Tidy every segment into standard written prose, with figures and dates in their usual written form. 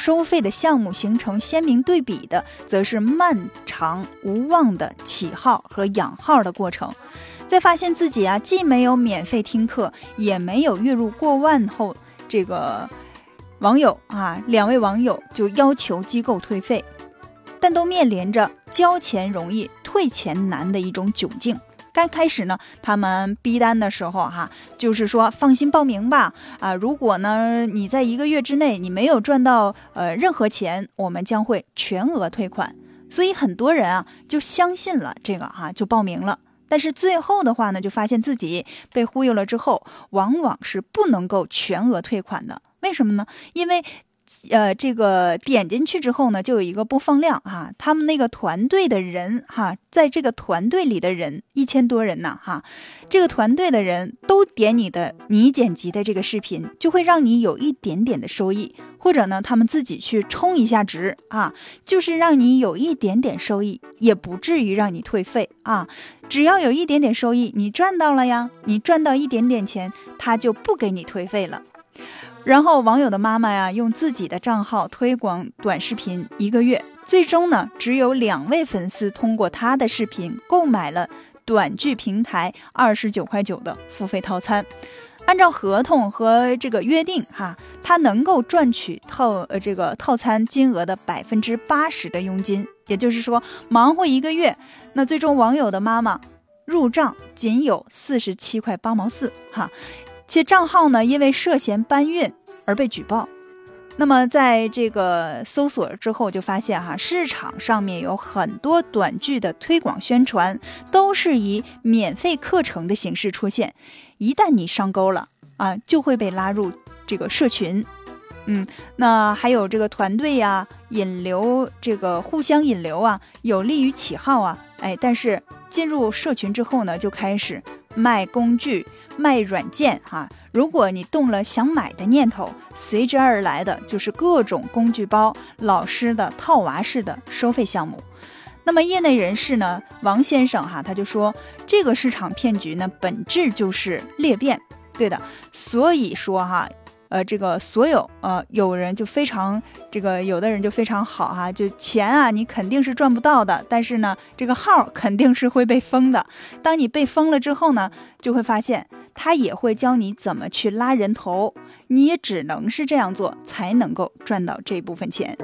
收费的项目形成鲜明对比的，则是漫长无望的起号和养号的过程。在发现自己既没有免费听课，也没有月入过万后，这个两位网友就要求机构退费，但都面临着交钱容易退钱难的一种窘境。刚开始呢，他们逼单的时候就是说放心报名吧如果呢你在1个月之内你没有赚到任何钱，我们将会全额退款。所以很多人就相信了这个就报名了。但是最后的话呢，就发现自己被忽悠了之后，往往是不能够全额退款的。为什么呢？因为这个点进去之后呢，就有一个播放量他们那个团队的人在这个团队里的人1000多人呢这个团队的人都点你剪辑的这个视频，就会让你有一点点的收益，或者呢他们自己去充一下值就是让你有一点点收益，也不至于让你退费只要有一点点收益，你赚到了呀，你赚到一点点钱，他就不给你退费了。然后网友的妈妈用自己的账号推广短视频1个月，最终呢只有2位粉丝通过他的视频购买了短剧平台29.9的付费套餐。按照合同和这个约定他能够赚取这个套餐金额的80%的佣金，也就是说忙活1个月，那最终网友的妈妈入账仅有47.8块且账号呢因为涉嫌搬运而被举报。那么在这个搜索之后就发现市场上面有很多短剧的推广宣传都是以免费课程的形式出现，一旦你上钩了就会被拉入这个社群。那还有这个团队引流，这个互相引流有利于起号但是进入社群之后呢，就开始卖工具卖软件如果你动了想买的念头，随之而来的就是各种工具包、老师的套娃式的收费项目。那么业内人士呢，王先生他就说，这个市场骗局呢本质就是裂变。对的，所以说这个所有有人就非常有的人就非常好就钱你肯定是赚不到的，但是呢这个号肯定是会被封的。当你被封了之后呢，就会发现他也会教你怎么去拉人头，你也只能是这样做才能够赚到这部分钱。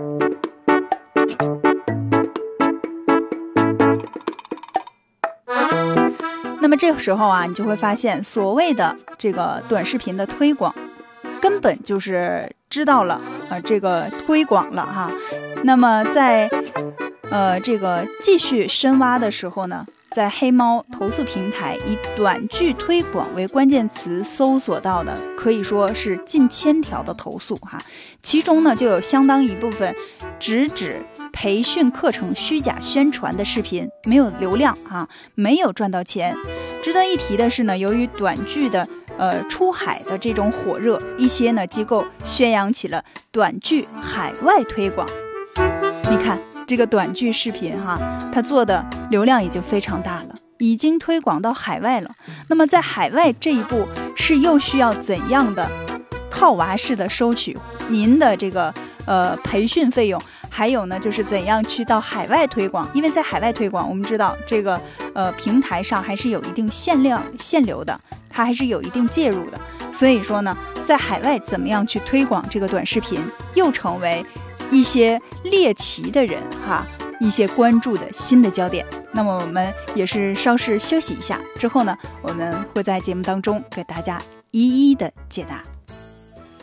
那么这个时候你就会发现所谓的这个短视频的推广根本就是知道了这个推广了那么在这个继续深挖的时候呢，在黑猫投诉平台以短剧推广为关键词搜索到的可以说是近1000条的投诉其中呢就有相当一部分直指培训课程虚假宣传的视频没有流量没有赚到钱。值得一提的是呢，由于短剧的出海的这种火热，一些呢机构宣扬起了短剧海外推广。你看这个短剧视频它做的流量已经非常大了，已经推广到海外了。那么在海外这一步是又需要怎样的套娃式的收取您的这个培训费用，还有呢就是怎样去到海外推广。因为在海外推广我们知道这个平台上还是有一定限流的，它还是有一定介入的。所以说呢，在海外怎么样去推广这个短视频，又成为一些猎奇的人一些关注的新的焦点。那么我们也是稍事休息一下之后呢，我们会在节目当中给大家一一的解答。